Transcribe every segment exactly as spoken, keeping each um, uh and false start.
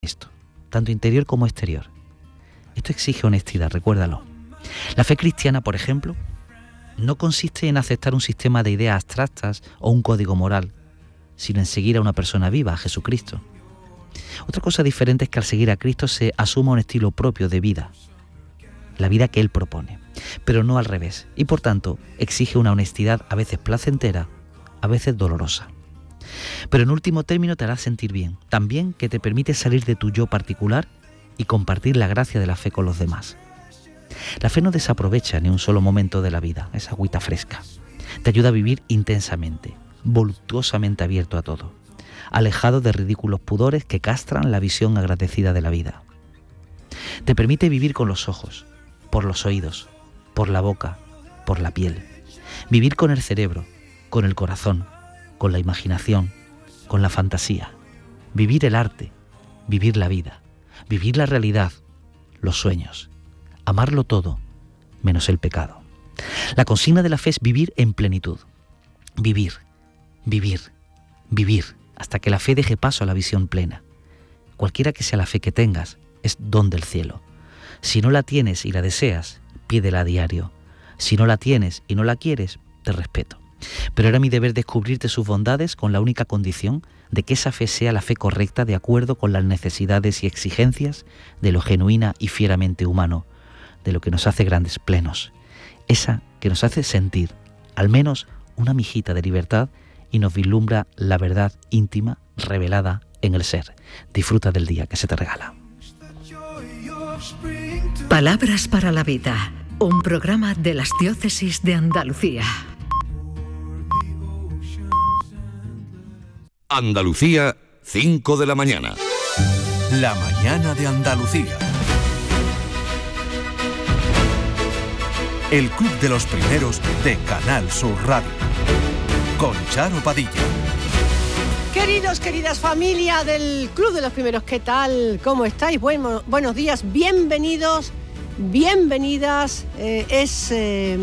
esto, tanto interior como exterior. Esto exige honestidad, recuérdalo. La fe cristiana, por ejemplo, no consiste en aceptar un sistema de ideas abstractas o un código moral, sino en seguir a una persona viva, a Jesucristo. Otra cosa diferente es que al seguir a Cristo se asuma un estilo propio de vida, la vida que Él propone, pero no al revés, y por tanto exige una honestidad a veces placentera, a veces dolorosa. Pero en último término te hará sentir bien, tan bien que te permite salir de tu yo particular y compartir la gracia de la fe con los demás. La fe no desaprovecha ni un solo momento de la vida, es agüita fresca. Te ayuda a vivir intensamente, voluptuosamente abierto a todo, alejado de ridículos pudores que castran la visión agradecida de la vida. Te permite vivir con los ojos, por los oídos, por la boca, por la piel. Vivir con el cerebro, con el corazón, con la imaginación, con la fantasía. Vivir el arte, vivir la vida, vivir la realidad, los sueños. Amarlo todo, menos el pecado. La consigna de la fe es vivir en plenitud. Vivir, vivir, vivir, hasta que la fe deje paso a la visión plena. Cualquiera que sea la fe que tengas, es don del cielo. Si no la tienes y la deseas, pídela a diario. Si no la tienes y no la quieres, te respeto. Pero era mi deber descubrirte sus bondades con la única condición de que esa fe sea la fe correcta de acuerdo con las necesidades y exigencias de lo genuina y fieramente humano, de lo que nos hace grandes plenos. Esa que nos hace sentir, al menos, una mijita de libertad y nos vislumbra la verdad íntima revelada en el ser. Disfruta del día que se te regala. Palabras para la vida, un programa de las diócesis de Andalucía. Andalucía, cinco de la mañana. La mañana de Andalucía. El Club de los Primeros de Canal Sur Radio. Con Charo Padilla. Queridos, queridas familia del Club de los Primeros, ¿qué tal? ¿Cómo estáis? Bueno, buenos días, bienvenidos, bienvenidas. Eh, es eh,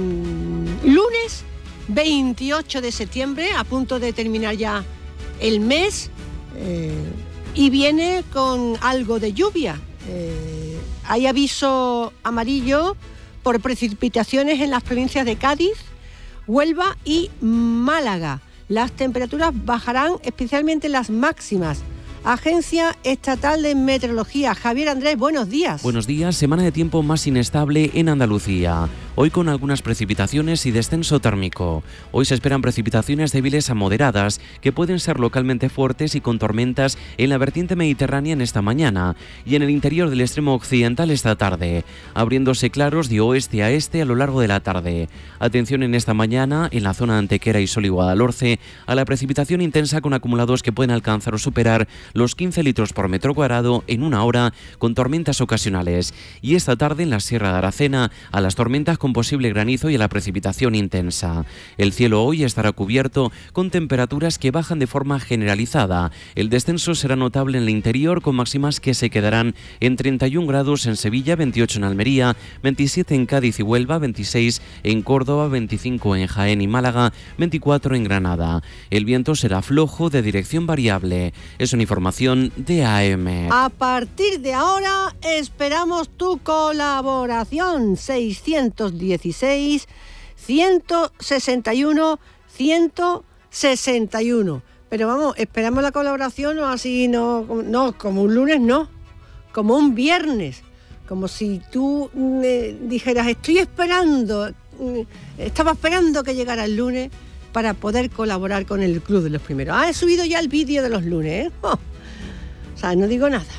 lunes veintiocho de septiembre, a punto de terminar ya el mes, eh, y viene con algo de lluvia. Eh, hay aviso amarillo por precipitaciones en las provincias de Cádiz, Huelva y Málaga. Las temperaturas bajarán, especialmente las máximas. Agencia Estatal de Meteorología. Javier Andrés, buenos días. Buenos días. Semana de tiempo más inestable en Andalucía. Hoy con algunas precipitaciones y descenso térmico. Hoy se esperan precipitaciones débiles a moderadas, que pueden ser localmente fuertes y con tormentas en la vertiente mediterránea en esta mañana y en el interior del extremo occidental esta tarde, abriéndose claros de oeste a este a lo largo de la tarde. Atención en esta mañana en la zona de Antequera y Sol y Guadalhorce a la precipitación intensa con acumulados que pueden alcanzar o superar los quince litros por metro cuadrado en una hora, con tormentas ocasionales. Y esta tarde en la Sierra de Aracena a las tormentas con posible granizo y a la precipitación intensa. El cielo hoy estará cubierto con temperaturas que bajan de forma generalizada. El descenso será notable en el interior, con máximas que se quedarán en treinta y un grados en Sevilla, veintiocho en Almería, veintisiete en Cádiz y Huelva, veintiséis en Córdoba, veinticinco en Jaén y Málaga, veinticuatro en Granada. El viento será flojo de dirección variable. Es una información de A M. A partir de ahora esperamos tu colaboración. seiscientos dieciséis, ciento sesenta y uno, ciento sesenta y uno. Pero vamos, esperamos la colaboración, o así, no, no, como un lunes, no, como un viernes. Como si tú me dijeras, estoy esperando, estaba esperando que llegara el lunes para poder colaborar con el Club de los Primeros. Ah, he subido ya el vídeo de los lunes, ¿eh? Oh. O sea, no digo nada.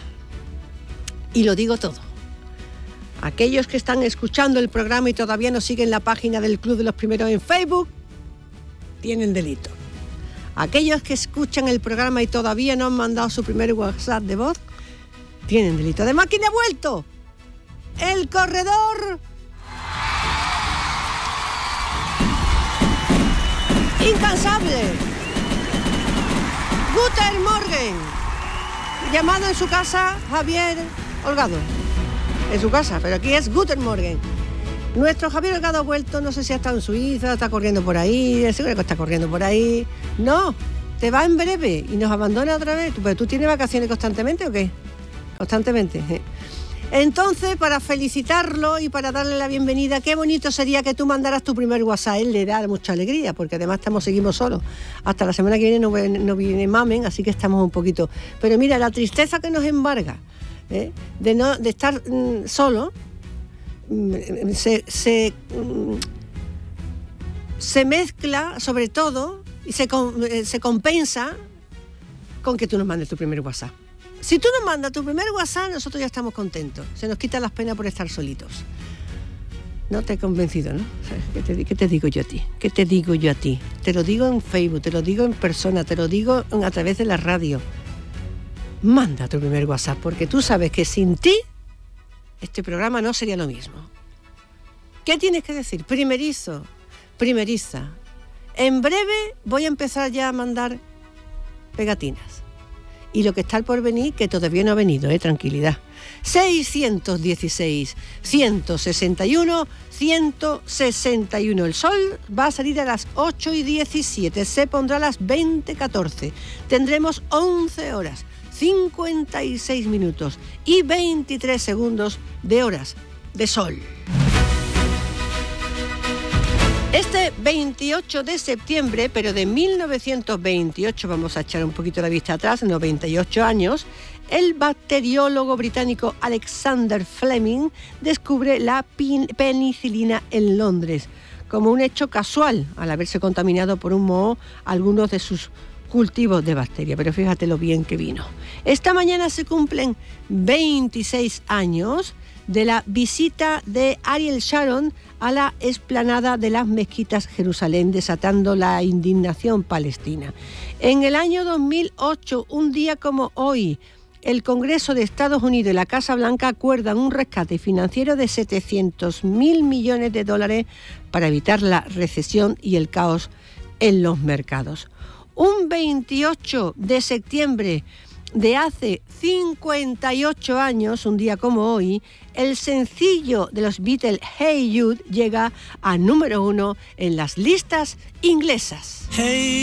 Y lo digo todo. Aquellos que están escuchando el programa y todavía no siguen la página del Club de los Primeros en Facebook, tienen delito. Aquellos que escuchan el programa y todavía no han mandado su primer WhatsApp de voz, tienen delito. Además, ¿quién ha vuelto? El corredor incansable, Guten Morgen, llamado en su casa Javier Holgado. En su casa, pero aquí es Guten Morgen. Nuestro Javier Holgado ha vuelto, no sé si ha estado en Suiza, está corriendo por ahí, seguro que está corriendo por ahí. No, te va en breve y nos abandona otra vez. ¿Pero tú tienes vacaciones constantemente o qué? constantemente. ¿eh? Entonces, para felicitarlo y para darle la bienvenida, qué bonito sería que tú mandaras tu primer WhatsApp. Él le da mucha alegría, porque además estamos, seguimos solos. Hasta la semana que viene no, no viene Mamen, así que estamos un poquito... Pero mira, la tristeza que nos embarga, ¿eh? de, no, de estar mm, solo, mm, se, se, mm, se mezcla, sobre todo, y se, eh, se compensa con que tú nos mandes tu primer WhatsApp. Si tú nos mandas tu primer WhatsApp, nosotros ya estamos contentos. Se nos quitan las penas por estar solitos. No te he convencido, ¿no? ¿Qué te, qué te digo yo a ti? ¿Qué te digo yo a ti? Te lo digo en Facebook, te lo digo en persona, te lo digo a través de la radio. Manda tu primer WhatsApp, porque tú sabes que sin ti este programa no sería lo mismo. ¿Qué tienes que decir? Primerizo, primeriza. En breve voy a empezar ya a mandar pegatinas. Y lo que está por venir, que todavía no ha venido, eh, tranquilidad. seiscientos dieciséis, ciento sesenta y uno, ciento sesenta y uno. El sol va a salir a las ocho y diecisiete, se pondrá a las veinte catorce. Tendremos once horas, cincuenta y seis minutos y veintitrés segundos de horas de sol. Este veintiocho de septiembre, pero de mil novecientos veintiocho, vamos a echar un poquito la vista atrás, noventa y ocho años, el bacteriólogo británico Alexander Fleming descubre la penicilina en Londres, como un hecho casual, al haberse contaminado por un moho algunos de sus cultivos de bacterias, pero fíjate lo bien que vino. Esta mañana se cumplen veintiséis años de la visita de Ariel Sharon a la explanada de las mezquitas Jerusalén, desatando la indignación palestina. En el año dos mil ocho, un día como hoy, el Congreso de Estados Unidos y la Casa Blanca acuerdan un rescate financiero de setecientos mil millones de dólares para evitar la recesión y el caos en los mercados. Un veintiocho de septiembre de hace cincuenta y ocho años, un día como hoy, el sencillo de los Beatles, Hey Jude, llega a número uno en las listas inglesas. Hey.